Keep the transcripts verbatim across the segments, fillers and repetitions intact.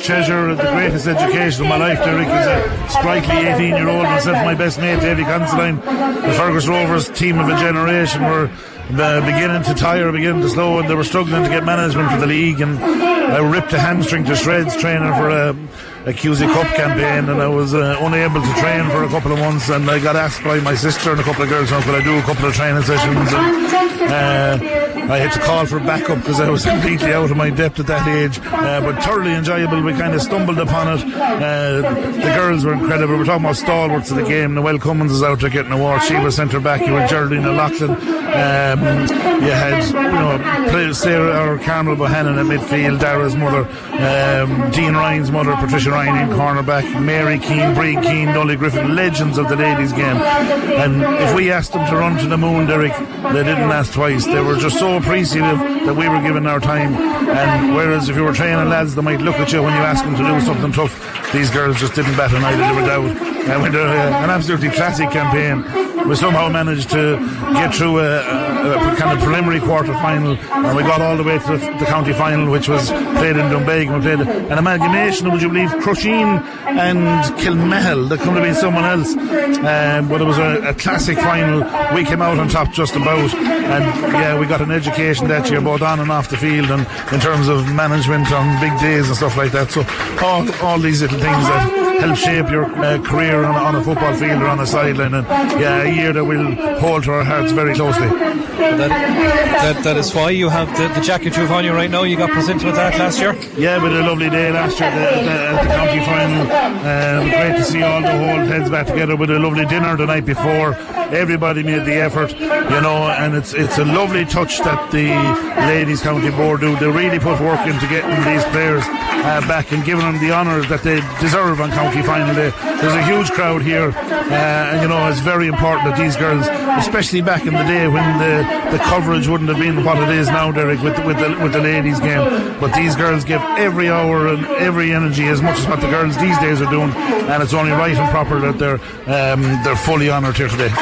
treasure, the greatest education of my life, Derek, is a sprightly eighteen year old, myself and my best mate Davy Considine. The Fergus Rovers team of a generation were uh, beginning to tire, beginning to slow, and they were struggling to get management for the league, and I ripped a hamstring to shreds training for a, a Q C Cup campaign, and I was uh, unable to train for a couple of months, and I got asked by my sister and a couple of girls, could I do a couple of training sessions, and uh, I had to call for backup because I was completely out of my depth at that age, uh, but thoroughly enjoyable. We kind of stumbled upon it. Uh, the girls were incredible. We're talking about stalwarts of the game. Noelle Cummins is out there getting awards. She was centre back. You had Geraldine O'Loughlin. Um, you had, you know, Sarah or Carmel Bohannon at midfield, Dara's mother, um, Dean Ryan's mother, Patricia Ryan in cornerback, Mary Keane, Bree Keane, Dolly Griffin, legends of the ladies' game. And if we asked them to run to the moon, Derek, they didn't ask twice. They were just so appreciative that we were given our time, and whereas if you were training lads, they might look at you when you ask them to do something tough. These girls just didn't bat an eye, they were out. And we did uh, an absolutely classic campaign. We somehow managed to get through a, a, a kind of preliminary quarter final, and we got all the way to the, the county final, which was played in Doonbeg. We played an amalgamation of, would you believe, Crusheen and Kilmahel. There could have been someone else, um, but it was a, a classic final. We came out on top just about, and yeah, we got an education that year, both on and off the field, and in terms of management on big days and stuff like that. So all, all these little things that help shape your uh, career on, on a football field or on a sideline, and yeah, a year that we'll hold to our hearts very closely. That, that, that is why you have the, the jacket you've on you right now. You got presented with that last year? Yeah, we had a lovely day last year at the, at the county final. Um, great to see all the whole heads back together with a lovely dinner the night before. Everybody made the effort, you know, and it's it's a lovely touch that the ladies county board do. They really put work into getting these players uh, back and giving them the honour that they deserve on county final day. There's a huge crowd here, uh, and you know, it's very important that these girls, especially back in the day when the, the coverage wouldn't have been what it is now, Derek, with, with, the, with the ladies game, but these girls give every hour and every energy as much as what the girls these days are doing, and it's only right and proper that they're um, they're fully honoured here today.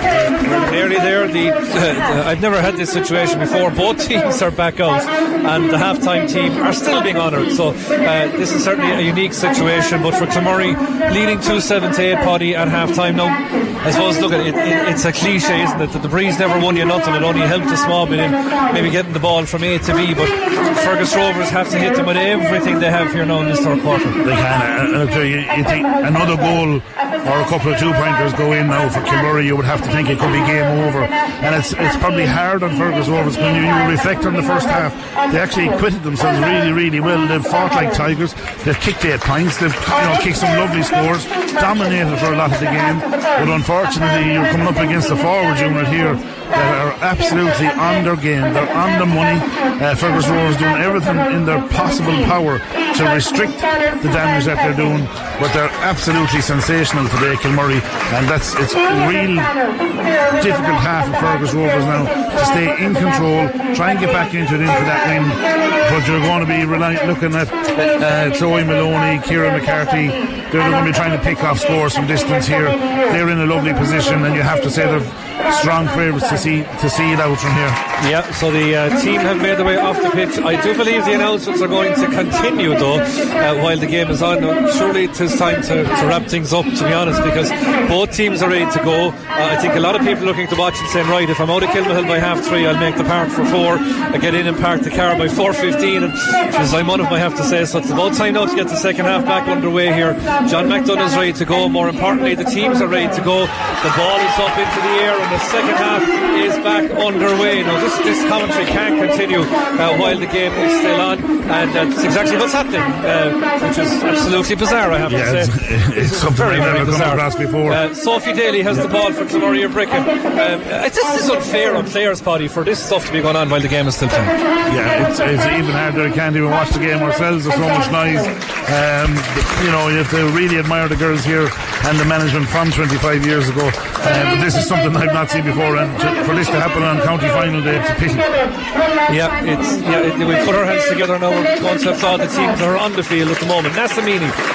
Nearly there. The, uh, I've never had this situation before. Both teams are back out, and the half-time team are still being honoured. So uh, this is certainly a unique situation. But for Toomurry, leading two seven to eight, Paddy, at half-time. Now, I suppose, look, it, it, it's a cliche, isn't it, that the Breeze never won you nothing. It only helped a small bit in maybe getting the ball from A to B. But Fergus Rovers have to hit them with everything they have here now in this third quarter. They can. Uh, you, you think another goal or a couple of two-pointers go in now for Kilmurray, you would have to think it could be game over. And it's it's probably hard on Fergus Rovers when you, you reflect on the first half. They actually acquitted themselves really, really well. They've fought like tigers. They've kicked eight points. They've, you know, kicked some lovely scores, dominated for a lot of the game. But unfortunately, you're coming up against the forward unit here that are absolutely on their game. They're on the money. Uh, Fergus Rovers doing everything in their possible power to restrict the damage that they're doing, but they're absolutely sensational today, Kilmurray, and that's it's a real difficult half of Fergus Rovers now to stay in control, try and get back into it, into that win, but you're going to be relying, looking at uh, Chloe Maloney, Ciara McCarthy. They're going to be trying to pick off scores from distance here. They're in a lovely position, and you have to say they're strong favourites to see to see it out from here. Yeah, so the uh, team have made their way off the pitch. I do believe the announcements are going to continue though uh, while the game is on. Now, surely it is time to, to wrap things up, to be honest, because both teams are ready to go. uh, I think a lot of people are looking to watch and saying, right, if I'm out of Kilmahill by half three, I'll make the park for four. I get in and park the car by four fifteen, and as I'm one of them, I have to say, so it's about time now to get the second half back underway here. John McDonough is ready to go. More importantly, the teams are ready to go. The ball is up into the air, and the second half is back underway. Now this, this commentary can't continue uh, while the game is still on, and uh, that's exactly what's happening, uh, which is absolutely bizarre, I have yeah, to say. It's, it's something very, I've very never bizarre. come across before. Uh, Sophie Daly has yeah. the ball for Kilmurray or Brecon. Um, uh, this is unfair on players, Paddy, for this stuff to be going on while the game is still playing. Yeah, it's, it's even harder. I can't even watch the game ourselves. There's so much noise. Um, you know, you have to really admire the girls here and the management from twenty-five years ago. Uh, but this is something I've not seen before, and to, for this to happen on county final day, it's a pity. Yeah, it's yeah. It, we put our hands together now. We're going to applaud the teams that are on the field at the moment. Nassamini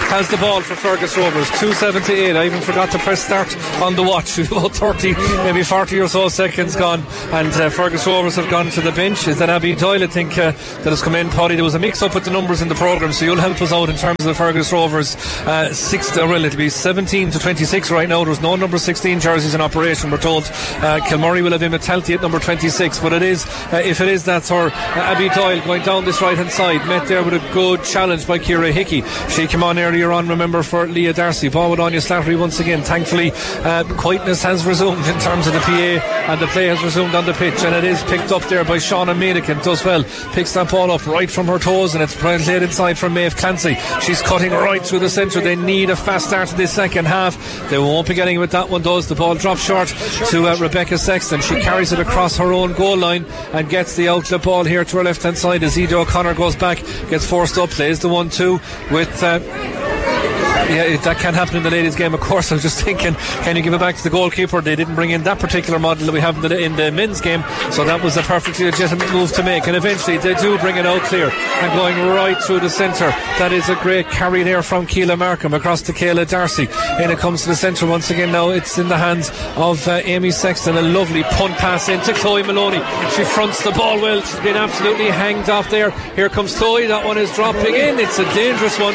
has the ball for Fergus Rovers. two seventy-eight. I even forgot to press start on the watch. About thirty, maybe forty or so seconds gone, and uh, Fergus Rovers have gone to the bench. Is that Abby Doyle, I think, uh, that has come in, Paddy? There was a mix-up with the numbers in the programme, so you'll help us out in terms of the Fergus Rovers. Uh, six, uh, well, it'll be seventeen to twenty-six right now. There's no number sixteen jerseys in operation, we're told. Uh, Kilmurray will have him at Talty at number twenty-six, but it is, uh, if it is, that's her, uh, Abby Doyle, going down this right-hand side, met there with a good challenge by Ciara Hickey. She came on earlier on, remember, for Leah Darcy. Ball with Anya Slattery once again. Thankfully, uh, quietness has resumed in terms of the P A, and the play has resumed on the pitch, and it is picked up there by Shauna Manikin. Does well, picks that ball up right from her toes, and it's played inside from Maeve Clancy. She's cutting right through the centre. They need a fast start to this second half. They won't be getting it with that one, does. The ball drops short to uh, Rebecca Sexton. She carries it across her own goal line and gets the outlet ball here to her left hand side as Ida O'Connor goes back, gets forced up, plays the one two with uh, yeah, that can happen in the ladies' game, of course. I was just thinking, can you give it back to the goalkeeper? They didn't bring in that particular model that we have in the, in the men's game, so that was a perfectly legitimate move to make, and eventually they do bring it out clear and going right through the centre. That is a great carry there from Keela Markham across to Kayla Darcy, and it comes to the centre once again. Now it's in the hands of uh, Amy Sexton. A lovely punt pass into Chloe Maloney. She fronts the ball well. She's been absolutely hanged off there. Here comes Chloe. That one is dropping in. It's a dangerous one.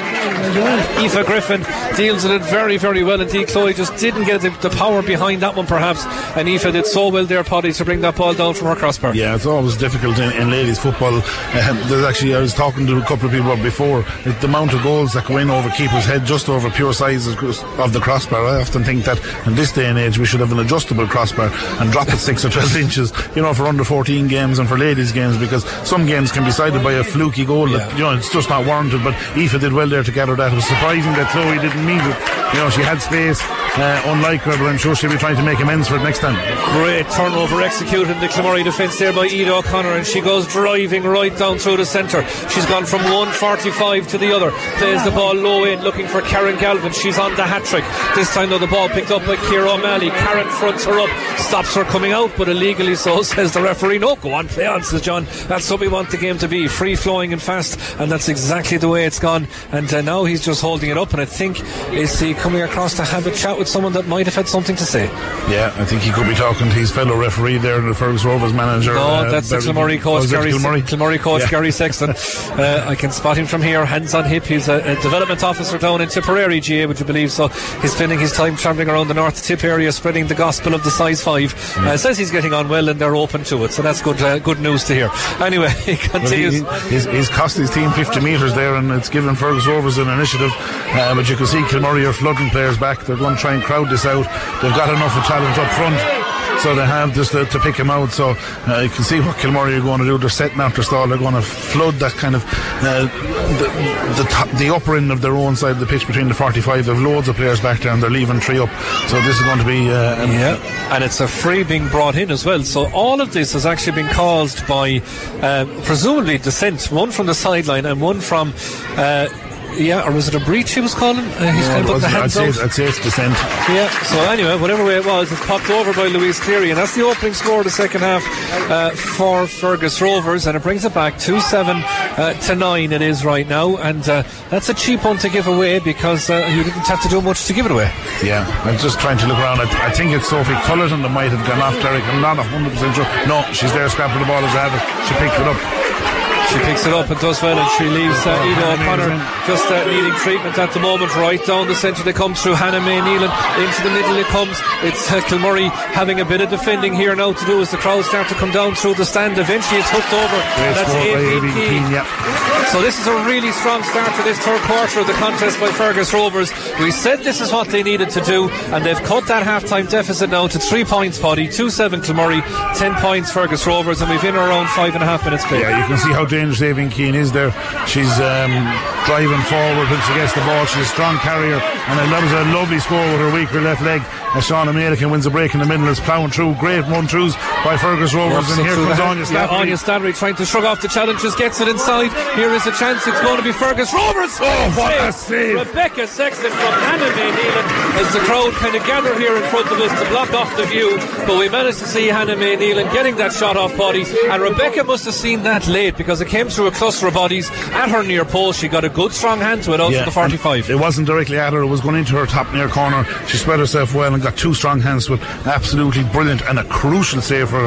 Aoife Griffin deals with it very, very well indeed. Chloe just didn't get the, the power behind that one perhaps, and Aoife did so well there, Paddy, to bring that ball down from her crossbar. Yeah, it's always difficult in, in ladies football. Uh, there's actually, I was talking to a couple of people before, the amount of goals that go in over keeper's head just over pure size of the crossbar. I often think that in this day and age we should have an adjustable crossbar and drop it six or twelve inches, you know, for under fourteen games and for ladies games, because some games can be decided by a fluky goal that, yeah. you know, it's just not warranted. But Aoife did well there to gather that. It was surprising that Chloe didn't need it. You know, she had space, uh, unlike her, but I'm sure she'll be trying to make amends for it next time. Great turnover executed in the Kilmurray defence there by Ida O'Connor, and she goes driving right down through the centre. She's gone from one forty-five to the other, plays the ball low in looking for Karen Galvin. She's on the hat-trick. This time though the ball picked up by Ciara O'Malley. Karen fronts her up, stops her coming out, but illegally so, says the referee. No, go on, play on, says John. That's what we want the game to be, free flowing and fast, and that's exactly the way it's gone. And uh, now he's just holding it up, and I think is he coming across to have a chat with someone that might have had something to say. Yeah, I think he could be talking to his fellow referee there, the Fergus Rovers manager. No, uh, that's the Kilmurray coach, Gary, Kilmurray? Kilmurray coach yeah. Gary Sexton. uh, I can spot him from here, hands on hip. He's a, a development officer down in Tipperary, G A, would you believe? So he's spending his time travelling around the North Tip area, spreading the gospel of the size five. Yeah. Uh, says he's getting on well, and they're open to it, so that's good uh, good news to hear. Anyway, he continues. Well, he, he's, he's cost his team fifty metres there, and it's given Fergus Rovers an initiative. Uh, but you can see Kilmurray are flooding players back. They're going to try and crowd this out. They've got enough of talent up front, so they have just to, to pick him out. So uh, you can see what Kilmurray are going to do. They're setting out their stall. They're going to flood that kind of uh, the, the, top, the upper end of their own side of the pitch between the forty-five. They've loads of players back there, and they're leaving three up. So this is going to be uh, an, yeah, and it's a free being brought in as well. So all of this has actually been caused by uh, presumably dissent, one from the sideline and one from uh, yeah, or was it a breach he was calling? Uh, he's yeah, kind of putting the hands I'd out. say, I'd say it's dissent. Yeah, so anyway, whatever way it was, it's popped over by Louise Cleary, and that's the opening score of the second half uh, for Fergus Rovers, and it brings it back two seven uh, to nine it is right now, and uh, that's a cheap one to give away because uh, you didn't have to do much to give it away. Yeah, I'm just trying to look around. I, I think it's Sophie Cullerton that might have gone off Derek. I'm not one hundred percent sure. No, she's there scrapping the ball as I have it. She picked it up. She picks it up and does well, and she leaves uh, Ida O'Connor just uh, needing treatment at the moment. Right down the centre they come through. Hannah May Neelan into the middle it comes. It's uh, Kilmurray having a bit of defending here now to do as the crowd start to come down through the stand. Eventually it's hooked over. Great That's A V P. Yeah. So this is a really strong start to this third quarter of the contest by Fergus Rovers. We said this is what they needed to do, and they've cut that half-time deficit now to three points, Paddy. two seven Kilmurray, ten points Fergus Rovers, and we've in around five and a half minutes played. Yeah, you can see how dangerous Aoife Keane is there. She's um, driving forward when she gets the ball. She's a strong carrier, and that was a lovely score with her weaker left leg. As Shauna Manikin wins a break in the middle, is ploughing through. Great run-throughs by Fergus Rovers, and here comes Anya Slattery. Yeah, Anya Slattery trying to shrug off the challenges, gets it inside. Here is a chance. It's going to be Fergus Rovers. Oh, what a save! Rebecca Sexton from Hannah May Neelan as the crowd kind of gather here in front of us to block off the view, but we managed to see Hannah May Neelan getting that shot off body, and Rebecca must have seen that late because it came through a cluster of bodies at her near post. She got a good strong hand to it out yeah, to the forty-five. It wasn't directly at her, it was going into her top near corner. She spread herself well and got two strong hands to it. Absolutely brilliant and a crucial save for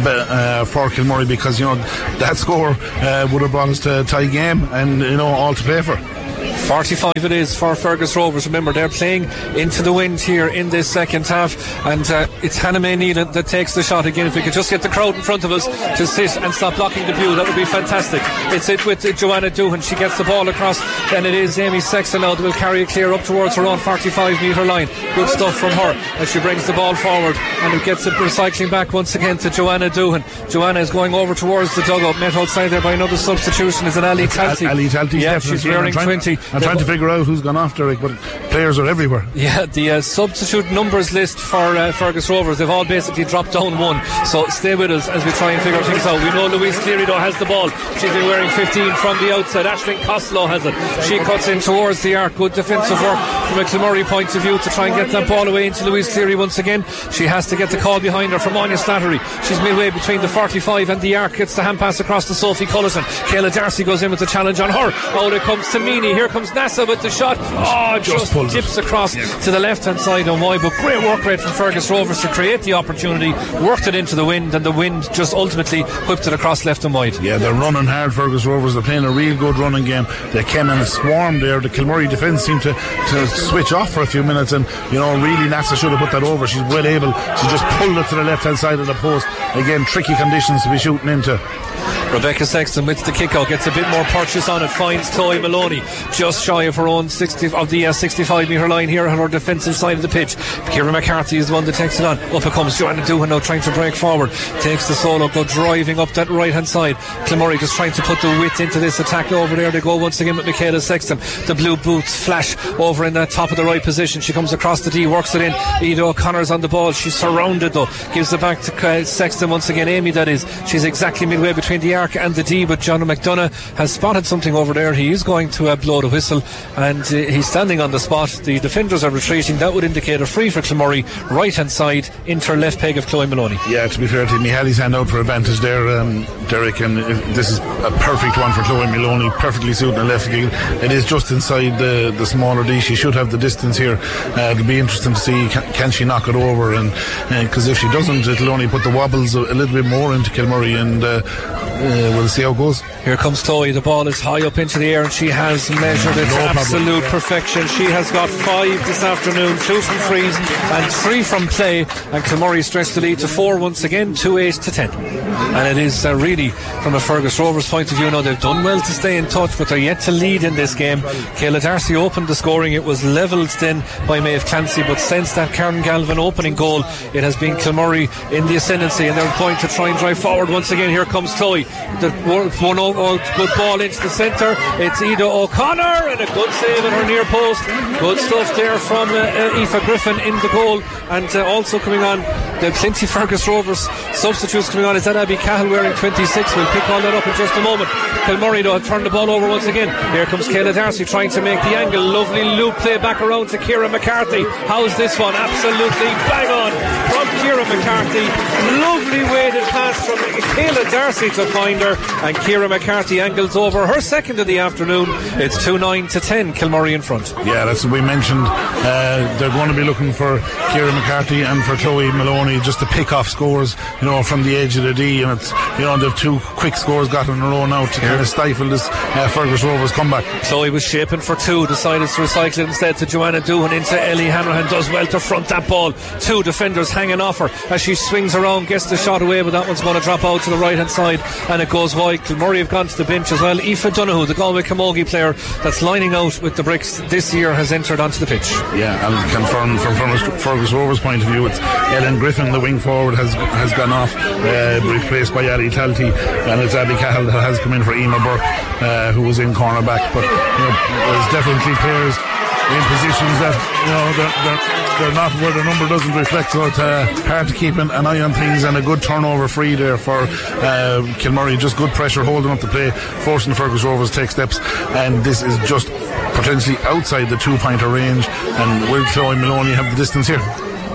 uh, for Kilmurray, because you know that score uh, would have brought us to a tie game and you know all to play for. forty-five it is for Fergus Rovers. Remember, they're playing into the wind here in this second half, and uh, it's Hannah May Neelan that takes the shot again. If we could just get the crowd in front of us to sit and stop blocking the view, that would be fantastic. It's it with uh, Joanna Doohan. She gets the ball across, then it is Amy Sexton now that will carry it clear up towards her own forty-five metre line. Good stuff from her as she brings the ball forward, and it gets it recycling back once again to Joanna Doohan. Joanna is going over towards the dugout, met outside there by another substitution. Is it Ali Talty? Ali Talty, yeah, she's wearing twenty. I'm trying to figure out who's gone off, Derek, but players are everywhere. Yeah, the uh, substitute numbers list for uh, Fergus Rovers, they've all basically dropped down one, so stay with us as we try and figure things out. We know Louise Cleary though has the ball. She's been wearing fifteen from the outside. Aisling Costello has it. She cuts in towards the arc. Good defensive work from a Kilmurray point of view to try and get that ball away into Louise Cleary once again. She has to get the call behind her from Anya Slattery. She's midway between the forty-five and the arc. Gets the hand pass across to Sophie Cullison. Kayla Darcy goes in with the challenge on her. Out it comes to Meany. Here comes Nassa with the shot. Oh, just, just dips across yeah. to the left hand side on wide, but great work rate from Fergus Rovers to create the opportunity, worked it into the wind, and the wind just ultimately whipped it across left and wide. Yeah, they're running hard, Fergus Rovers. They're playing a real good running game. They came in a swarm there. The Kilmurray defence seemed to, to switch off for a few minutes, and you know really Nassa should have put that over. She's well able. She just pulled it to the left hand side of the post. Again, tricky conditions to be shooting into. Rebecca Sexton with the kick out, gets a bit more purchase on it, finds Toy Maloney just shy of her own sixty of the uh, sixty-five metre line here on her defensive side of the pitch. Kira McCarthy is the one that takes it on. Up it comes Joanna Doohan now trying to break forward, takes the solo, go driving up that right hand side. Kilmurray just trying to put the width into this attack over there. They go once again with Michaela Sexton. The blue boots flash over in the top of the right position. She comes across the D, works it in. Ida O'Connor's on the ball. She's surrounded though, gives it back to uh, Sexton once again. Amy that is. She's exactly midway between the arc and the D, but John McDonough has spotted something over there. He is going to uh, blow the whistle, and uh, he's standing on the spot. The defenders are retreating. That would indicate a free for Kilmurray, right hand side into her left peg of Chloe Maloney. Yeah, to be fair to Mihali's hand out for advantage there, um, Derek, and this is a perfect one for Chloe Maloney, perfectly suiting her left leg. It is just inside the, the smaller D. She should have the distance here. Uh, it'll be interesting to see can, can she knock it over, and because uh, if she doesn't, it'll only put the wobbles a, a little bit more into Kilmurray, and uh, uh, we'll see how it goes. Here comes Toy. The ball is high up into the air, and she has measured it to no absolute yeah. perfection. She has got five this afternoon, two from frees and three from play, and Kilmurray stretched the lead to four once again, two eight to ten. And it is uh, really, from a Fergus Rovers point of view, now they've done well to stay in touch, but they're yet to lead in this game. Kayla Darcy opened the scoring. It was levelled then by Maeve Clancy, but since that Karen Galvin opening goal, it has been Kilmurray in the ascendancy, and they're going to try and drive forward once again. Here comes Toy. The one all good ball into the centre. It's Ida O'Connor, and a good save at her near post. Good stuff there from uh, uh, Aoife Griffin in the goal, and uh, also coming on the plenty Fergus Rovers substitutes coming on. Is that Abby Cahill wearing twenty-six? We'll pick all that up in just a moment. Kilmurray though have turned the ball over once again. Here comes Kayla Darcy trying to make the angle. Lovely loop play back around to Kira McCarthy. How's this one? Absolutely bang on from Kira McCarthy. Lovely weighted pass from Kayla Darcy to find her, and Kira McCarthy angles over her second of the afternoon. It's two nine to ten, Kilmurray in front. Yeah, that's what we mentioned. Uh, they're going to be looking for Kira McCarthy and for Chloe Maloney just to pick off scores, you know, from the edge of the D, and it's, you know, they've two quick scores got in a row now to kind of stifle this uh, Fergus Rovers comeback. Chloe was shaping for two, decided to recycle it instead to Joanna Doohan into Ellie Hanrahan. Does well to front that ball. Two defenders hanging off her as she swings around, gets the shot away, but that one's going to drop out to the right hand side, and it goes wide. Kilmurray have gone to the bench as well. Aoife Donoghue, the Galway Camogie player that's lining out with the Bricks this year, has entered onto the pitch. Yeah, and confirmed from, from Fergus Rovers' point of view, it's Ellen Griffin, the wing forward, has has gone off, uh, replaced by Ali Talty, and it's Abby Cahill that has come in for Emer Burke, uh, who was in cornerback. But you know, there's definitely players in positions that, you know, they're, they're, they're not where the number doesn't reflect, so it's uh, hard to keep an, an eye on things, and a good turnover free there for uh, Kilmurray. Just good pressure holding up the play, forcing the Fergus Rovers to take steps, and this is just potentially outside the two pointer range. And will Chloe Maloney have the distance here?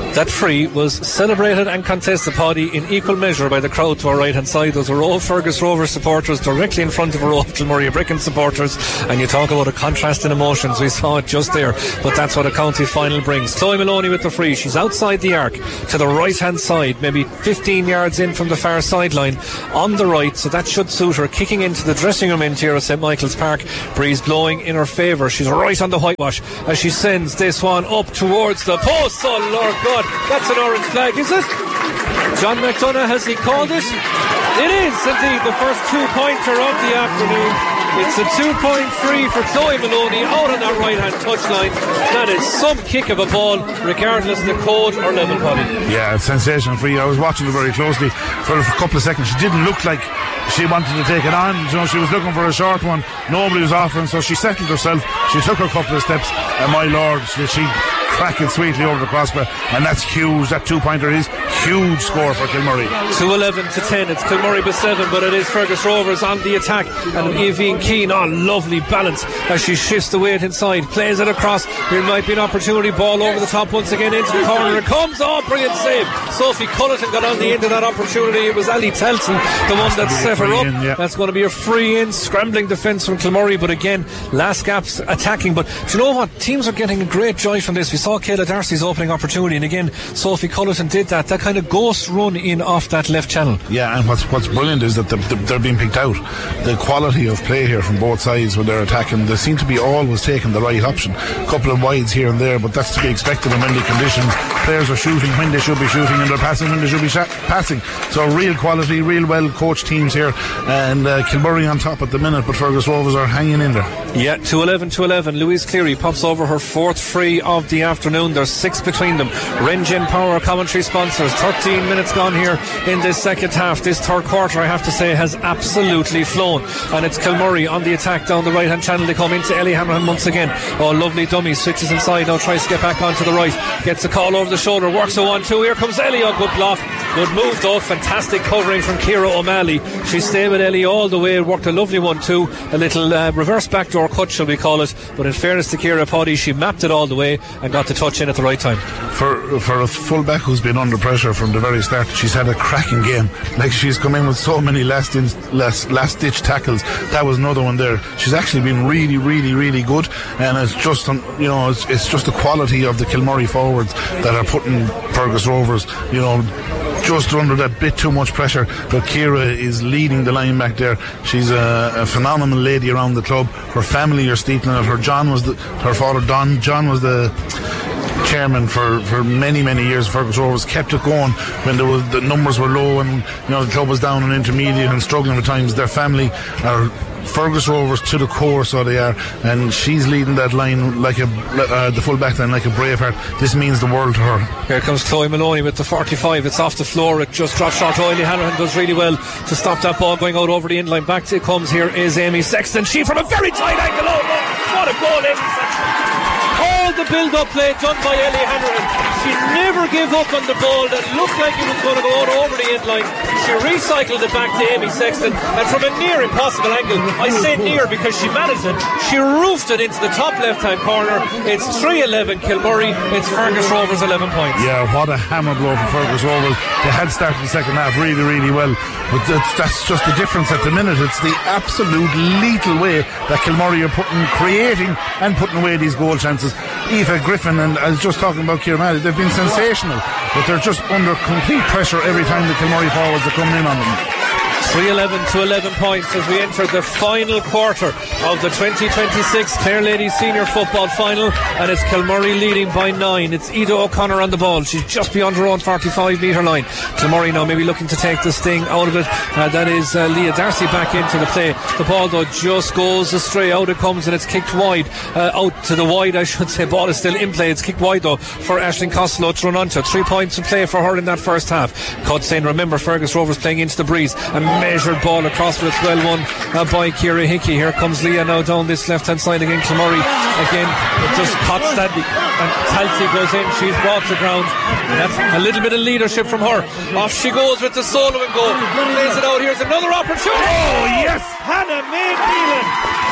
That free was celebrated and contested, Paddy, in equal measure by the crowd to our right hand side. Those are all Fergus Rovers supporters directly in front of a row of Kilmurray Brecon supporters, and you talk about a contrast in emotions. We saw it just there, but that's what a county final brings. Chloe Maloney with the free. She's outside the arc to the right hand side, maybe fifteen yards in from the far sideline on the right, so that should suit her. Kicking into the dressing room end here at St Michael's Park, breeze blowing in her favour. She's right on the whitewash as she sends this one up towards the post. Oh Lord God, that's an orange flag, is it? John McDonough, has he called it? It is indeed the first two-pointer of the afternoon. It's a two-point free for Chloe Maloney out on that right-hand touchline. That is some kick of a ball, regardless of the code or level, Paddy. Yeah, it's sensational free. I was watching it very closely for a couple of seconds. She didn't look like she wanted to take it on. You know, she was looking for a short one. Nobody was offering, so she settled herself. She took her couple of steps, and my lord, she, she cracked it sweetly over the crossbar, and that's huge. That two-pointer is huge score for Kilmurray. two eleven to ten. It's Kilmurray by seven, but it is Fergus Rovers on the attack, and Evie Keane, oh, lovely balance as she shifts the weight inside, plays it across. There might be an opportunity. Ball over the top once again into the corner. It comes. Oh, brilliant save. Sophie Culleton got on the end of that opportunity. It was Ali Telson, the one that set her up. In, yeah. That's going to be a free in. Scrambling defence from Kilmurray, but again, last gaps attacking. But do you know what? Teams are getting a great joy from this. We saw Kayla Darcy's opening opportunity, and again, Sophie Culleton did that. That kind of ghost run in off that left channel. Yeah, and what's what's brilliant is that they're, they're being picked out. The quality of play here from both sides when they're attacking, they seem to be always taking the right option. A couple of wides here and there, but that's to be expected in windy conditions. Players are shooting when they should be shooting, and they're passing when they should be sh- passing. So real quality, real well coached teams here, and uh, Kilmurray on top at the minute, but Fergus Rovers are hanging in there. Yeah, two eleven to eleven. Louise Cleary pops over her fourth free of the afternoon. There's six between them. Rengen Power commentary sponsors. thirteen minutes gone here in this second half. This third quarter, I have to say, has absolutely flown, and it's Kilmurray on the attack down the right hand channel. They come into Ellie Hanrahan once again. Oh, lovely dummy, switches inside now, tries to get back onto the right, gets a call over the shoulder, works a one two. Here comes Ellie. Oh, good block, good move though. Fantastic covering from Ciara O'Malley. She stayed with Ellie all the way, worked a lovely one too. A little uh, reverse backdoor cut, shall we call it, but in fairness to Ciara Poddy, she mapped it all the way and got the touch in at the right time. For for a full-back who's been under pressure from the very start, she's had a cracking game. Like, she's come in with so many last in, last last ditch tackles. That was another one there. She's actually been really, really, really good, and it's just you know it's, it's just the quality of the Kilmurray forwards that are putting Fergus Rovers, you know, just under that bit too much pressure. But Ciara is leading the line back there. She's a, a phenomenal lady around the club. Her family are steepling it. Her John was the, her father Don John was the chairman for, for many many years. Fergus Rovers kept it going when there was, the numbers were low, and you know the club was down in intermediate and struggling at times. Their family are Fergus Rovers to the core, so they are, and she's leading that line like a uh, the full back line like a braveheart. This means the world to her. Here comes Chloe Maloney with the forty-five. It's off the floor. It just drops short. Oily Hanrahan does really well to stop that ball going out over the end line. Back to it comes. Here is Amy Sexton. She from a very tight angle. Oh, what a goal, Amy Sexton. All the build-up play done by Ellie Hanrahan. She never gave up on the ball that looked like it was going to go out over the end line. She recycled it back to Amy Sexton, and from a near impossible angle, I say near because she managed it, she roofed it into the top left-hand corner. It's three eleven Kilmurray. It's Fergus Rovers eleven points. Yeah, what a hammer blow for Fergus Rovers. They had started the second half really, really well, but that's, that's just the difference at the minute. It's the absolute lethal way that Kilmurray are putting, creating and putting away these goal chances. Aoife Griffin, and I was just talking about Ciara O'Malley, they've been sensational, but they're just under complete pressure every time the Kilmurray forwards are coming in on them. three eleven to eleven points as we enter the final quarter of the twenty twenty-six Clare Ladies Senior Football Final, and it's Kilmurray leading by nine. It's Ida O'Connor on the ball. She's just beyond her own forty-five metre line. Kilmurray now maybe looking to take the sting out of it. Uh, that is uh, Leah Darcy back into the play. The ball though just goes astray. Out it comes, and it's kicked wide. Uh, out to the wide, I should say. Ball is still in play. It's kicked wide though for Aisling Costello to run onto. Three points in play for her in that first half. Cuts in. Remember, Fergus Rovers playing into the breeze. A measured ball across, but it's well won uh, by Ciara Hickey. Here comes Leah now down this left hand side again. Kilmurray again, it just caught steady, and Talsey goes in. She's brought to ground. That's a little bit of leadership from her. Off she goes with the solo and goal. Plays it out. Here's another opportunity. Oh yes, Hannah May Phelan has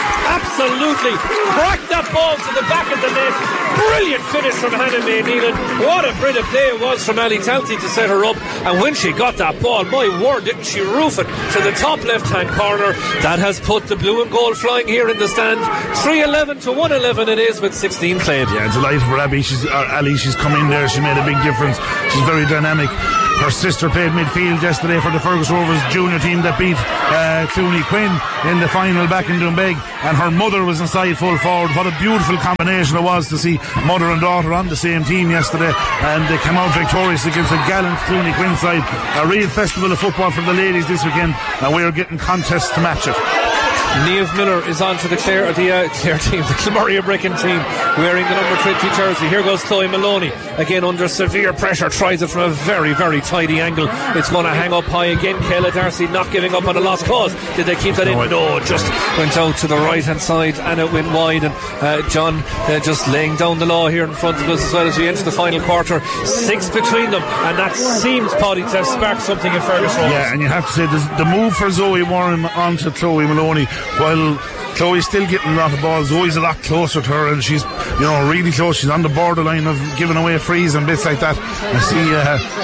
absolutely cracked that ball to the back of the net. Brilliant finish from Hannah May Nealon. What a brilliant play it was from Ali Talty to set her up, and when she got that ball, my word, didn't she roof it to the top left hand corner. That has put the blue and gold flying here in the stand. Three eleven to one eleven it is with sixteen played. Yeah, delighted for Abby. She's, uh, Ali, she's come in there, she made a big difference. She's very dynamic. Her sister played midfield yesterday for the Fergus Rovers junior team that beat uh, Clooney Quinn in the final back in Doonbeg, and her mother was inside full forward. What a beautiful combination it was to see mother and daughter on the same team yesterday, and they came out victorious against a gallant Clooney Quinn side. A real festival of football for the ladies this weekend, and we're getting contests to match it. Niamh Miller is on to the Clare, the uh, Clare team, the Kilmurry Brecon team, wearing the number twenty jersey. Here goes Chloe Maloney, again under severe pressure, tries it from a very, very tidy angle. It's going to hang up high again. Kayla Darcy not giving up on a lost cause. Did they keep that in? No, it just went out to the right hand side and it went wide. And uh, John uh, just laying down the law here in front of us as well as we enter the final quarter. Six between them, and that seems, Paddy, to have sparked something in Fergus Rovers. Yeah, and you have to say the move for Zoe Warren onto Chloe Maloney, while Chloe's still getting a lot of balls, Zoe's a lot closer to her, and she's, you know, really close. She's on the borderline of giving away frees and bits like that. I see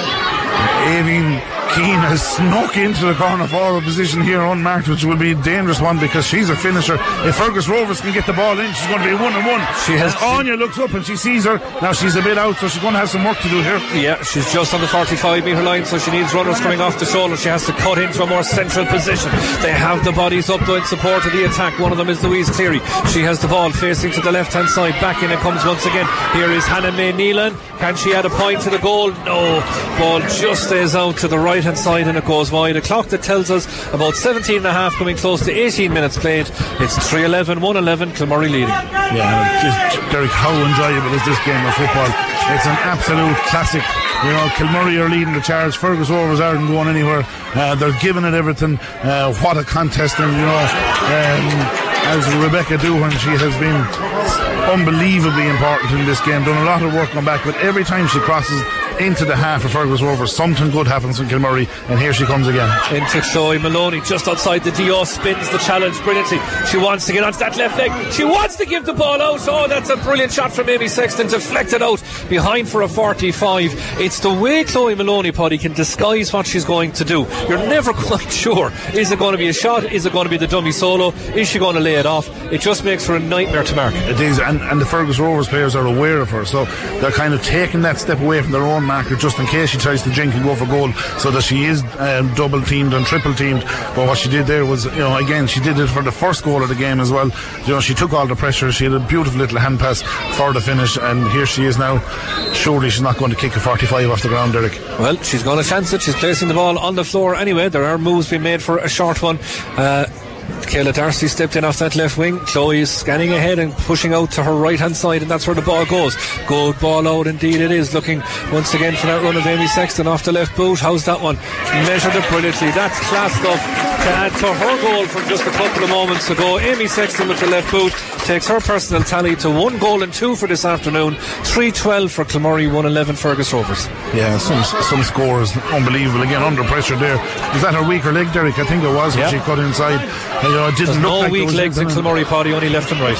uh, Aoibhinn Keane has snuck into the corner forward position here unmarked, which will be a dangerous one because she's a finisher. If Fergus Rovers can get the ball in, she's going to be one and one. She has. Anya looks up and she sees her. Now she's a bit out, so she's going to have some work to do here. Yeah, she's just on the forty-five metre line, so she needs runners coming off the shoulder. She has to cut into a more central position. They have the bodies up though in support of the attack. One of them is Louise Cleary. She has the ball facing to the left hand side. Back in it comes once again. Here is Hannah May Nealon. Can she add a point to the goal? No. Ball just stays out to the right hand side and it goes wide. A clock that tells us about seventeen and a half, coming close to eighteen minutes played. It's three eleven, one eleven, Kilmurry leading. Yeah, just, Derek, how enjoyable is this game of football? It's an absolute classic. You know, Kilmurry are leading the charge. Fergus Rovers aren't going anywhere. Uh, they're giving it everything. Uh, what a contest. And, you know, um, as Rebecca Doohan, she has been unbelievably important in this game. Done a lot of work on back, but every time she crosses into the half of Fergus Rovers, something good happens in Kilmurry, and here she comes again. Into Chloe Maloney, just outside the D O, spins the challenge brilliantly. She wants to get onto that left leg. She wants to give the ball out. Oh, that's a brilliant shot from Amy Sexton, deflected out behind for a forty-five. It's the way Chloe Maloney, Paddy, can disguise what she's going to do. You're never quite sure. Is it going to be a shot? Is it going to be the dummy solo? Is she going to lay it off? It just makes her a nightmare to mark. It is, and, and the Fergus Rovers players are aware of her, so they're kind of taking that step away from their own marker just in case she tries to jink and go for goal, so that she is um, double teamed and triple teamed. But what she did there was, you know, again, she did it for the first goal of the game as well. You know, she took all the pressure. She had a beautiful little hand pass for the finish, and here she is now. Surely she's not going to kick a forty-five off the ground, Derek. Well, she's going to chance it. She's placing the ball on the floor anyway. There are moves being made for a short one. uh Kayla Darcy stepped in off that left wing. Chloe is scanning ahead and pushing out to her right hand side, and that's where the ball goes. Good ball out indeed it is. Looking once again for that run of Amy Sexton off the left boot. How's that one? Measured it brilliantly. That's class stuff to add to her goal from just a couple of moments ago. Amy Sexton with the left boot takes her personal tally to one goal and two for this afternoon. three twelve for Kilmurry, one eleven Fergus Rovers. Yeah, some some scores unbelievable. Again, under pressure there. Was that her weaker leg, Derek? I think it was when yeah. she cut inside. You know, it didn't There's look no like weak legs in Kilmurry, Paddy, only left and right.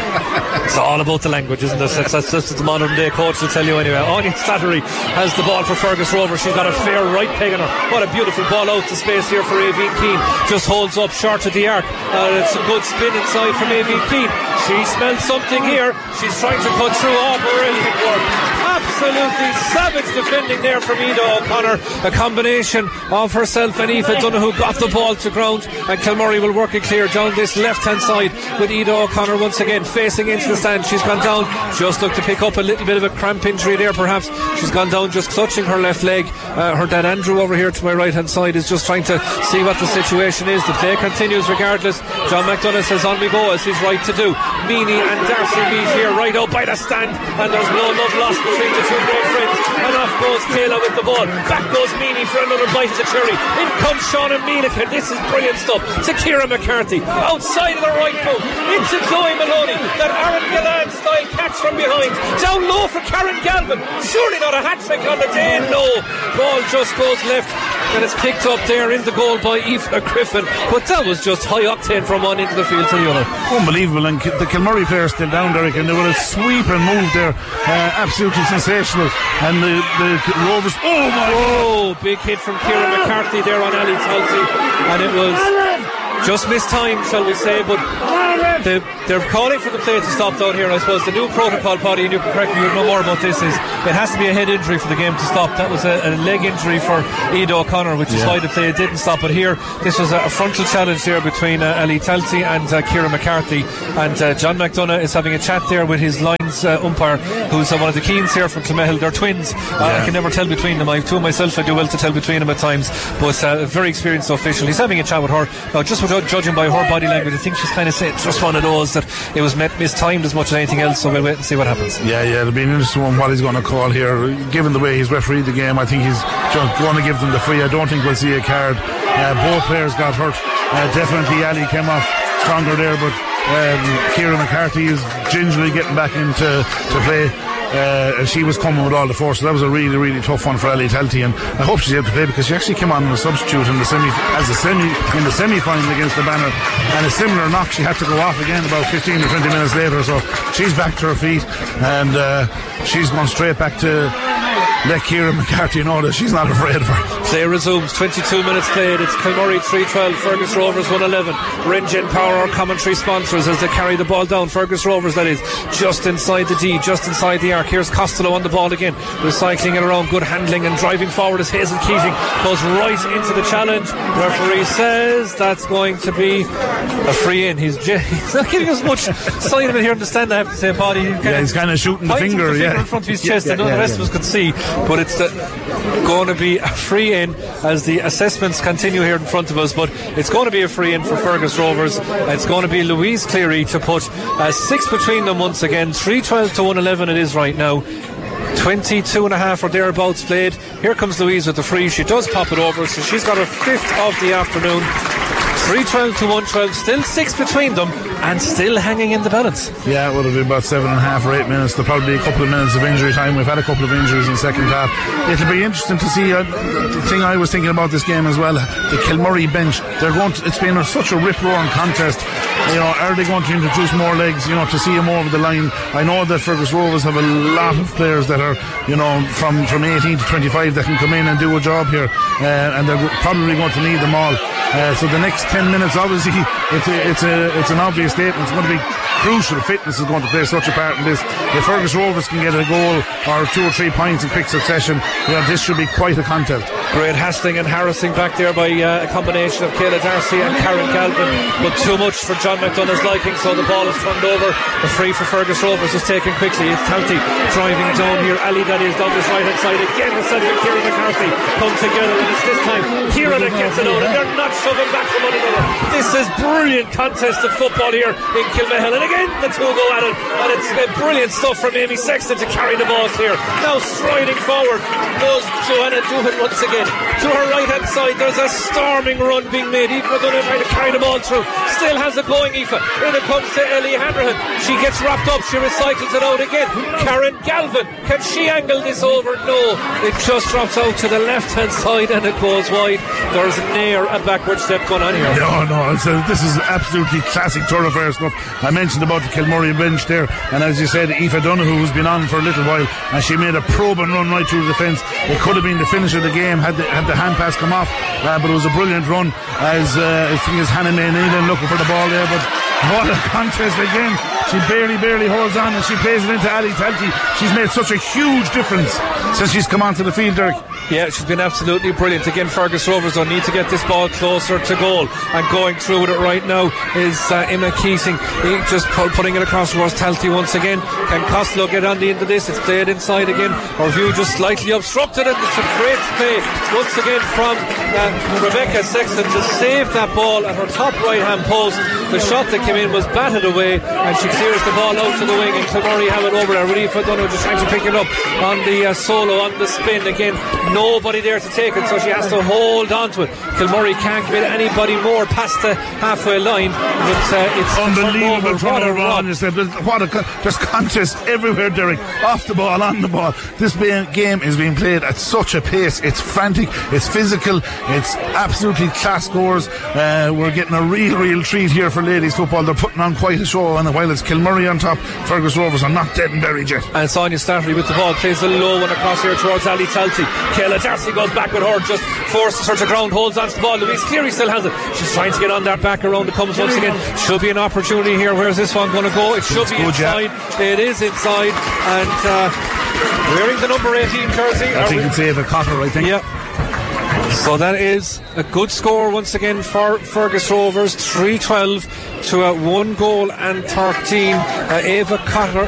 It's all about the language, isn't it? That's, that's, that's what the modern day coach will tell you anyway. Anya Slattery has the ball for Fergus Rovers. She's got a fair right peg on her. What a beautiful ball out to space here for Aoibhinn Keane. Just holds up short of the arc. Uh, it's a good spin inside from Aoibhinn Keane. She smells something here. She's trying to cut through. Oh, brilliant work. Absolutely savage defending there from Ida O'Connor. A combination of herself and Aoife Donoghue got the ball to ground, and Kilmurry will work it clear down this left hand side with Ida O'Connor once again facing into the stand. She's gone down, just looked to pick up a little bit of a cramp injury there perhaps. She's gone down just clutching her left leg. Uh, her dad Andrew over here to my right hand side is just trying to see what the situation is. The play continues regardless. John McDonough says on we go, as he's right to do. Meany and Darcy meet here right out by the stand, and there's no love lost between the two great friends, and off goes Kayla with the ball. Back goes Meany for another bite of the cherry. In comes Shauna Meenican. This is brilliant stuff. To Ciara McCarthy outside of the right boot into Chloe Maloney. That Aaron Gillan style catch hits from behind. Down low for Karen Galvin. Surely not a hat-trick on the day. No. Ball just goes left. And it's picked up there in the goal by Aoife Griffin. But that was just high octane from one into the field to the other. Unbelievable. And the Kilmurray players still down, Derek, and they were a sweep and move there. Uh, absolutely sensational. And the, the Rovers, oh my oh, God. Big hit from Ciara McCarthy there on Ali Talty. And it was just missed time, shall we say, but the, they're calling for the play to stop down here. I suppose the new protocol, Paddy, and you can correct me, you know more about this, is it has to be a head injury for the game to stop. That was a, a leg injury for Ida O'Connor, which is yeah. why the play didn't stop. But here, this was a, a frontal challenge there between uh, Ali Talty and uh, Ciara McCarthy, and uh, John McDonough is having a chat there with his lines uh, umpire, who's uh, one of the Keens here from Clonmel. They're twins. Uh, yeah. I can never tell between them. I have two myself. I do well to tell between them at times, but uh, a very experienced official. He's having a chat with her. Now, just without judging by her body language, I think she's kind of saying it's just one of those that it was met, mistimed as much as anything else, so we'll wait and see what happens. Yeah, yeah, it'll be an interesting one what he's going to call here. Given the way he's refereed the game, I think he's just going to give them the free. I don't think we'll see a card. Uh, both players got hurt. Uh, definitely Ali came off stronger there, but um, Ciara McCarthy is gingerly getting back into to play. Uh, and she was coming with all the force, so that was a really, really tough one for Ali Talty, and I hope she's able to play because she actually came on as a substitute in the semi, as a semi in the semi-final against the Banner, and a similar knock. She had to go off again about fifteen to twenty minutes later, so she's back to her feet, and uh, she's gone straight back to let Ciara McCarthy know that she's not afraid of her. Play resumes, twenty-two minutes played. It's Kilmurray three twelve, Fergus Rovers one eleven. Ringen Power, our commentary sponsors, as they carry the ball down. Fergus Rovers, that is, just inside the D, just inside the arc. Here's Costello on the ball again, recycling it around. Good handling and driving forward as Hazel Keating goes right into the challenge. Referee says that's going to be a free in. He's, he's not giving us much sign of it here in the stand, I have to say, Paddy. Yeah, he's kind of shooting the finger, the yeah. finger in front of his chest, yeah, and none yeah, of the rest yeah. of us could see. But it's the, going to be a free in as the assessments continue here in front of us. But it's going to be a free in for Fergus Rovers. It's going to be Louise Cleary to put uh, six between them once again. three twelve to one eleven it is right now. twenty-two and a half or thereabouts played. Here comes Louise with the free. She does pop it over, so she's got her fifth of the afternoon. three twelve to one twelve, still six between them, and still hanging in the balance. Yeah, it would have been about seven and a half or eight minutes. There'll probably be a couple of minutes of injury time. We've had a couple of injuries in the second half. It'll be interesting to see. Uh, the thing I was thinking about this game as well, the Kilmurray bench, they're going to, it's been a, such a rip-roaring contest. You know, are they going to introduce more legs, you know, to see them over the line? I know that Fergus Rovers have a lot of players that are, you know, from, from eighteen to twenty-five that can come in and do a job here, uh, and they're probably going to need them all. Uh, so the next ten minutes, obviously, it's a, it's a, it's an obvious statement. It's going to be crucial. Fitness is going to play such a part in this. If Fergus Rovers can get a goal or two or three points in quick succession, you know, this should be quite a contest. Great hassling and harassing back there by uh, a combination of Kayla Darcy and Karen Galvin, but too much for John McDonough's liking, so the ball is turned over. The free for Fergus Rovers is taken quickly. It's Talty driving down here. Ali, that is, down this right hand side again. Herself and Ciara McCarthy come together, and it's this time Ciara that gets it out, and they're not shoving back from one another. This is brilliant contest of football here in Kilmahel, and again the two go at it, and it's uh, brilliant stuff from Amy Sexton to carry the ball clear. Now striding forward goes Joanna Doohan once again to her right hand side. There's a storming run being made. Aoife going to try to carry the ball through, still has it going. Aoife, here it comes to Ellie Hanrahan. She gets wrapped up, she recycles it out again. Karen Galvin, can she angle this over? No, it just drops out to the left hand side and it goes wide. There's near a backward step going on here. No, no, it's a, this is absolutely classic thoroughfare stuff. I mentioned about the Kilmurray bench there, and as you said, Aoife Donoghue, who's been on for a little while, and she made a probe and run right through the defence. It could have been the finish of the game had the, had the hand pass come off, uh, but it was a brilliant run as uh, I think it's Hannah May Nealon looking for the ball there, but what a contest again. She barely, barely holds on, and she plays it into Ali Talty. She's made such a huge difference since she's come onto the field, Derek. Yeah, she's been absolutely brilliant. Again, Fergus Rovers don't need to get this ball closer to goal, and going through with it right now is uh, Emma Keating, just putting it across towards Talty once again. Can Costello get on the end of this? It's played inside again. Her view just slightly obstructed, and it's a great play once again from uh, Rebecca Sexton to save that ball at her top right hand post. The shot that came in was batted away, and she clears the ball out to the wing, and Kilmurray have it over there. Raoife O'Donoghue just trying to pick it up on the uh, solo, on the spin. Again, nobody there to take it, so she has to hold on to it. Kilmurray can't get anybody more past the halfway line. But, uh, it's unbelievable turnover on. What a con- there's contests everywhere, Derek. Off the ball, on the ball. This game is being played at such a pace. It's frantic, it's physical, it's absolutely class scores. Uh, we're getting a real, real treat here for ladies football. They're putting on quite a show, and while it's Kilmurray on top, Fergus Rovers are not dead and buried yet. And Sonia Slattery with the ball, plays a low one across here towards Ali Talty. Kayla Darcy goes back with her, just forces her to ground, holds on to the ball. Louise Cleary still has it. She's trying to get on that back around. It comes once again. Should be an opportunity here. Where's this one going to go? It should it's be good, inside. Yeah. It is inside. And uh, wearing the number eighteen jersey. I think it's Ava Cotter, I think. Yeah. So that is a good score once again for Fergus Rovers. three twelve to a one goal and thirteen. Uh, Ava Cotter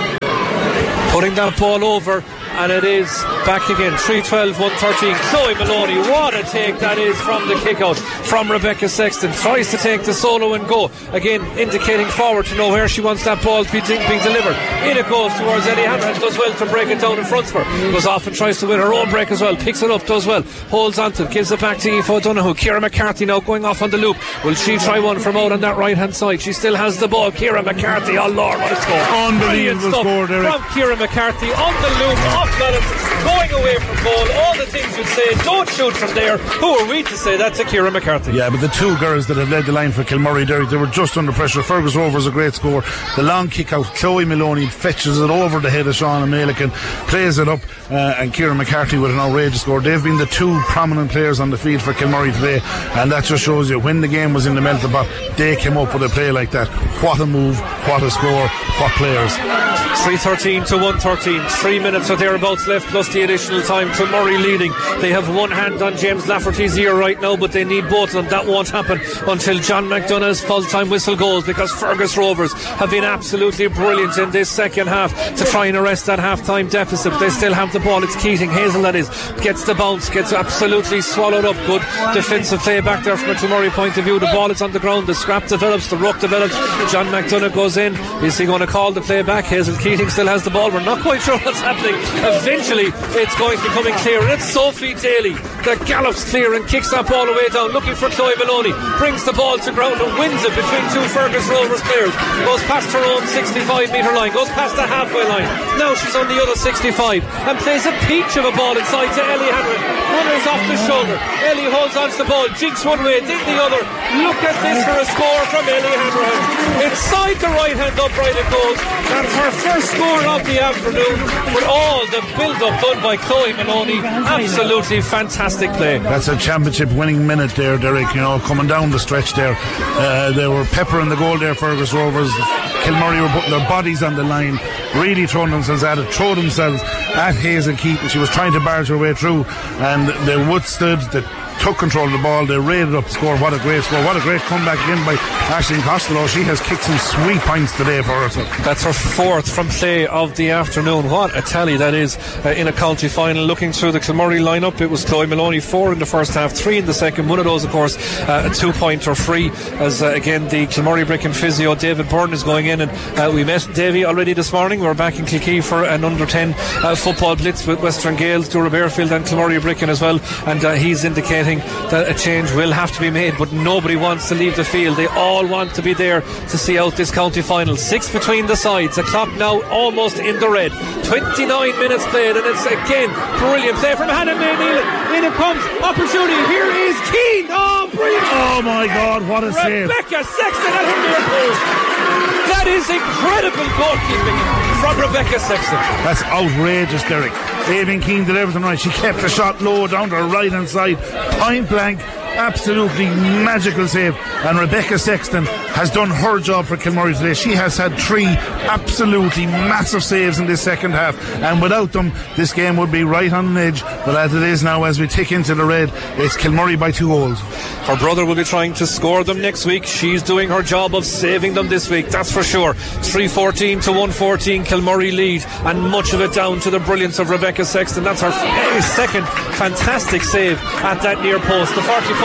putting that ball over, and it is back again. three twelve, one thirteen. Chloe Maloney, what a take that is from the kick out from Rebecca Sexton. Tries to take the solo and go. Again, indicating forward to know where she wants that ball to be being delivered. In it goes towards Ellie Hanrahan. Does well to break it down in front of her. Goes off and tries to win her own break as well. Picks it up, does well. Holds on to it. Gives it back to Aoife O'Donoghue. Ciara McCarthy now going off on the loop. Will she try one from out on that right hand side? She still has the ball. Ciara McCarthy. Oh Lord, what a score. Unbelievable score, Derek. From Ciara McCarthy on the loop. Off balance. Going away from goal. All the things you'd say. Don't shoot from there. Who are we to say that to Ciara McCarthy? Yeah, but the two girls that have led the line for Kilmurray, Derek, they were just under pressure. Fergus Rovers a great score. The long kick out. Chloe Maloney fetches it over the head of Shauna Malican, plays it up, uh, and Ciara McCarthy with an outrageous score. They've been the two prominent players on the field for Kilmurray today, and that just shows you when the game was in the melting pot, they came up with a play like that. What a move, what a score, what players. three thirteen to one thirteen. Three minutes or thereabouts left plus the additional time. Kilmurray leading. They have one hand on James Lafferty's ear right now, but they need both of them. That won't happen until John McDonough's full-time whistle goes, because Fergus Rovers have been absolutely brilliant in this second half to try and arrest that half-time deficit. They still have the ball. It's Keating, Hazel that is, gets the bounce, gets absolutely swallowed up. Good defensive play back there from a Kilmurray point of view. The ball is on the ground. The scrap develops. The ruck develops. John McDonough goes in. Is he going to call the play back? Hazel Keating still has the ball. We're not quite sure what's happening. Eventually it's going to be coming clear, and it's Sophie Daly that gallops clear and kicks that ball away down, looking for Chloe Maloney. Brings the ball to ground and wins it between two Fergus Rovers players. Goes past her own sixty-five metre line, goes past the halfway line. Now she's on the other sixty-five and plays a peach of a ball inside to Ellie Hanrahan. Runners off the shoulder. Ellie holds on to the ball, jinks one way, did the other. Look at this for a score from Ellie Hanrahan. Inside the right hand upright it goes. That's her first score of the afternoon, with all the build-up done by Chloe Maloney. Absolutely fantastic play. That's a championship winning minute there, Derek, you know, coming down the stretch there. Uh, they were peppering the goal there, Fergus Rovers. Kilmurray were putting their bodies on the line, really throwing themselves at it, throw themselves at Hazel Keaton. She was trying to barge her way through, and they withstood, they took control of the ball, they raided up the score. What a great score, what a great comeback again by Aisling Costello. She has kicked some sweet points today for herself. That's her fourth from play of the afternoon. What a tally that is uh, in a county final. Looking through the Kilmurray lineup, it was Chloe Maloney, four in the first half, three in the second. One of those, of course, uh, a two pointer free, as uh, again the Kilmurray Brick and physio David Byrne is going in, and uh, we met Davy already this morning. We're back in Kilkee for an under ten uh, football blitz with Western Gales, Dura Bearfield and Kilmurray Bricken as well, and uh, he's indicating that a change will have to be made, but nobody wants to leave the field. They all want to be there to see out this county final. Six between the sides, a clock now almost in the red, twenty-nine minutes played, and it's again brilliant play from Hannah May Nealon. In it comes, opportunity, here is Keane. Oh, brilliant. Oh my God, what a save. Rebecca Sexton at her near post. That is incredible goalkeeping from Rebecca Sexton. That's outrageous, Derek. Aoibhinn Keane did everything right. She kept the shot low down to her right hand side, point blank. Absolutely magical save, and Rebecca Sexton has done her job for Kilmurray today. She has had three absolutely massive saves in this second half, and without them this game would be right on the edge, but as it is now, as we tick into the red, it's Kilmurray by two goals. Her brother will be trying to score them next week. She's doing her job of saving them this week, that's for sure. three fourteen to one fourteen Kilmurray lead, and much of it down to the brilliance of Rebecca Sexton. That's her second fantastic save at that near post. The forty-five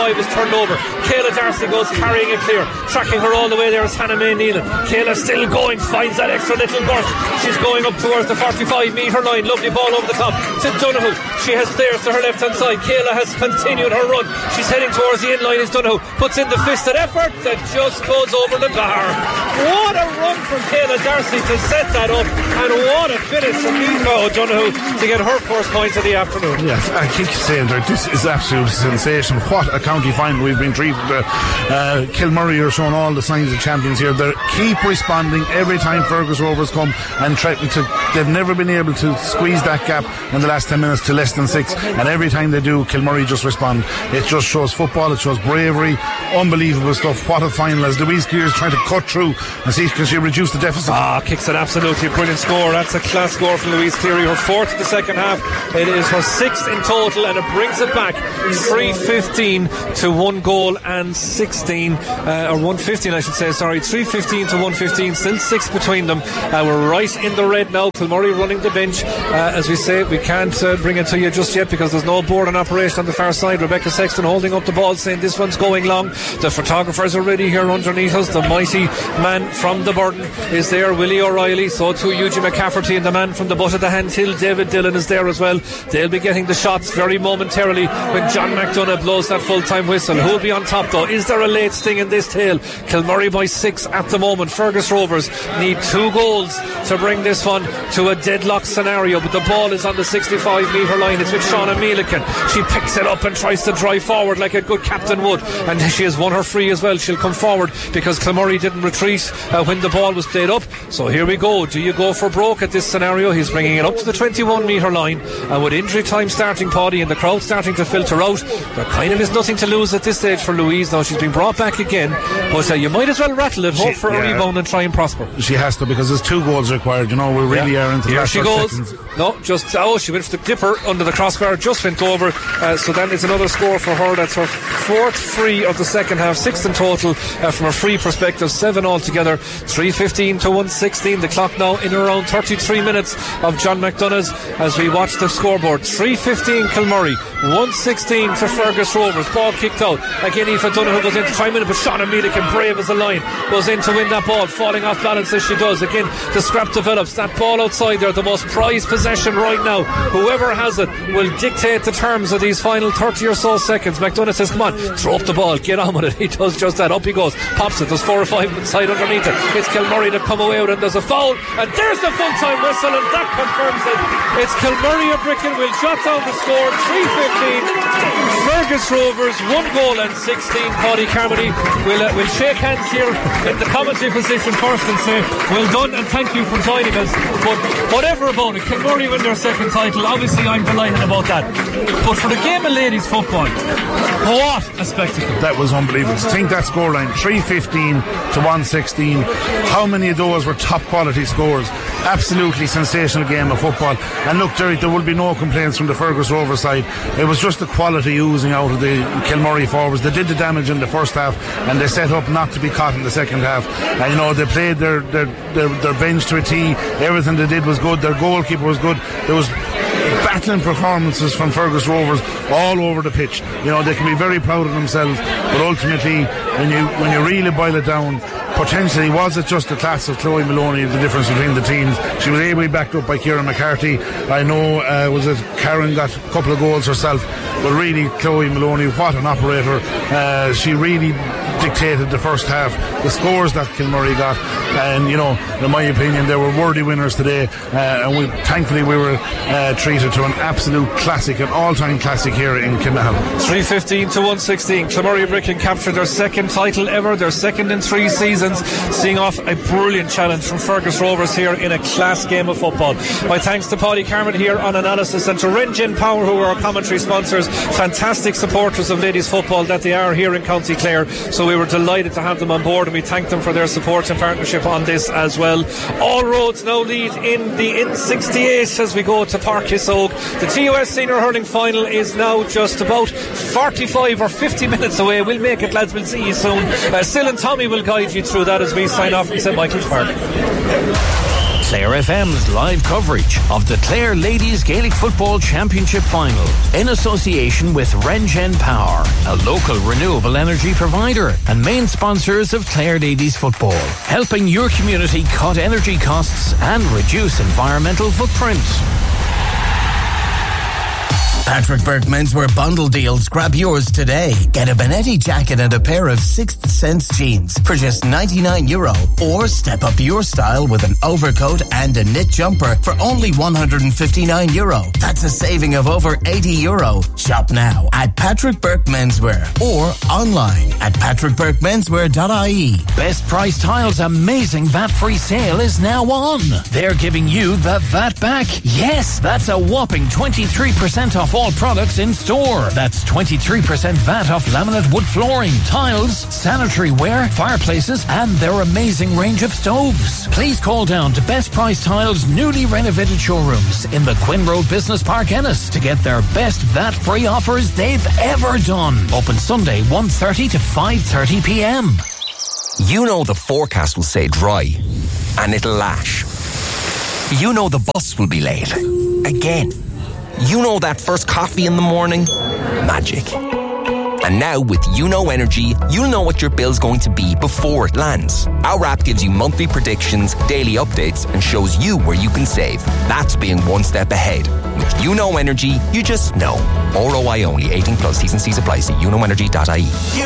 forty-five is turned over. Kayla Darcy goes carrying it clear. Tracking her all the way there is Hannah May Nealon. Kayla still going, finds that extra little burst. She's going up towards the forty-five metre line. Lovely ball over the top to Donoghue. She has players to her left hand side. Kayla has continued her run. She's heading towards the end line. Is Donoghue puts in the fisted effort that just goes over the bar. What a run from Kayla Darcy to set that up, and what a finish from Aoife O'Donoghue to get her first points of the afternoon. Yes, I keep saying that this is absolute sensation. What a county final we've been treated. Uh, uh, Kilmurray are showing all the signs of champions here. They keep responding every time Fergus Rovers come and threaten to. They've never been able to squeeze that gap in the last ten minutes to less than six, and every time they do, Kilmurray just respond. It just shows football, it shows bravery, unbelievable stuff. What a final as Louise Gears trying to cut through and see can she reduce the deficit. Ah, kicks an absolutely brilliant score. That's a class score from Louise Cleary, her fourth in the second half. It is her sixth in total, and it brings it back three fifteen to one goal and sixteen, uh, or one fifteen I should say, sorry, three fifteen to one fifteen, still six between them. Uh, we're right in the red now. Kilmurray running the bench. Uh, as we say, we can't uh, bring it to you just yet because there's no board in operation on the far side. Rebecca Sexton holding up the ball saying this one's going long. The photographers are ready here underneath us. The mighty man from the Burden is there, Willie O'Reilly, so too Eugene McCafferty, and the man from the butt of the hand hill, David Dillon, is there as well. They'll be getting the shots very momentarily when John McDonough blows that full-time whistle. Who'll be on top though? Is there a late sting in this tale? Kilmurray by six at the moment. Fergus Rovers need two goals to bring this one to a deadlock scenario, but the ball is on the sixty-five metre line. It's with Shauna Meelican. She picks it up and tries to drive forward like a good captain would, and she has won her free as well. She'll come forward because Kilmurray didn't retreat uh, when the ball was played up. So here we go. Do you go for broke at this scenario? He's bringing it up to the twenty-one metre line, and with injury time starting, Paddy, and the crowd starting to filter out, there kind of is nothing to lose at this stage for Louise. Now she's been brought back again, but uh, you might as well rattle it, hope she, for yeah, a rebound and try and prosper. She has to, because there's two goals required. You know, we really yeah. are into here that. She goes seconds. No, just oh she went for the dipper under the crossbar, just went over, uh, so that is another score for her. That's her fourth free of the second half, sixth in total uh, from a free perspective, seven altogether. Three fifteen to one sixteen, the clock now in around thirty-three minutes of John McDonough's as we watch the scoreboard. Three fifteen Kilmurray, one sixteen to Fergus Rovers. Ball kicked out again. Aoife Donoghue goes in to try and win it, but Shauna Meelican, brave as a lion, goes in to win that ball, falling off balance as she does. Again the scrap develops, that ball outside there, the most prized possession right now. Whoever has it will dictate the terms of these final thirty or so seconds. McDonough says come on, throw up the ball, get on with it. He does just that, up he goes, pops it, there's four or five inside underneath it. It's Kilmurray that come away with it, and there's a foul, and there's the full-time whistle, and that confirms it. It's Kilmurray of Bricken will jot down the score. Three fifteen Fergus Rovers, one goal and sixteen. Paddy Carmody will uh, will shake hands here in the commentary position first and say well done and thank you for joining us. But whatever about it, Kilmurray win their second title. Obviously I'm delighted about that, but for the game of ladies football, what a spectacle. That was unbelievable. To think that scoreline, three fifteen to one sixteen, how many of those were top quality scores? Absolutely sensational game of football. And look, Jerry, there will be no complaints from the Fergus Rovers side. It was just the quality oozing out of the Kilmurray forwards. They did the damage in the first half, and they set up not to be caught in the second half. And you know, they played their their, their, their bench to a tee. Everything they did was good. Their goalkeeper was good. There was battling performances from Fergus Rovers all over the pitch. You know, they can be very proud of themselves, but ultimately when you when you really boil it down, potentially was it just the class of Chloe Maloney, the difference between the teams? She was ably backed up by Kieran McCarthy. I know uh, was it Karen got a couple of goals herself, but really Chloe Maloney, what an operator. Uh, she really dictated the first half, the scores that Kilmurray got, and you know, in my opinion they were worthy winners today, uh, and we thankfully we were uh, treated to an absolute classic, an all-time classic here in Kinnahan. Three fifteen to one sixteen, Kilmurray Bricken captured their second title ever, their second in three seasons, seeing off a brilliant challenge from Fergus Rovers here in a class game of football. My thanks to Paddy Carmody here on analysis, and to Rengen Power, who are our commentary sponsors, fantastic supporters of ladies football that they are here in County Clare, so we were delighted to have them on board, and we thank them for their support and partnership on this as well. All roads now lead in the N sixty-eight as we go to Park Hissogue. The T U S Senior Hurling Final is now just about forty-five or fifty minutes away. We'll make it, lads, we'll see you soon. uh, Sil and Tommy will guide you through that as we sign off from Saint Michael's Park. Clare F M's live coverage of the Clare Ladies Gaelic Football Championship Final in association with Rengen Power, a local renewable energy provider and main sponsors of Clare Ladies Football, helping your community cut energy costs and reduce environmental footprint. Patrick Burke Menswear Bundle Deals. Grab yours today. Get a Benetti jacket and a pair of Sixth Sense jeans for just ninety-nine euro. Or step up your style with an overcoat and a knit jumper for only one hundred fifty-nine euro. That's a saving of over eighty euro. Shop now at Patrick Burke Menswear or online at patrick burke menswear dot I E. Best Price Tiles' amazing V A T-free sale is now on. They're giving you the V A T back. Yes, that's a whopping twenty-three percent off all products in store. That's twenty-three percent V A T off laminate wood flooring, tiles, sanitary ware, fireplaces, and their amazing range of stoves. Please call down to Best Price Tiles' newly renovated showrooms in the Quinn Road Business Park, Ennis, to get their best V A T-free offers they've ever done. Open Sunday one thirty to five thirty p m. You know the forecast will say dry, and it'll lash. You know the bus will be late. Again. You know that first coffee in the morning? Magic. And now with YouKnow Energy, you'll know what your bill's going to be before it lands. Our app gives you monthly predictions, daily updates, and shows you where you can save. That's being one step ahead. With YouKnow Energy, you just know. R O I only. eighteen plus. T's and C's apply. See you know energy dot I E.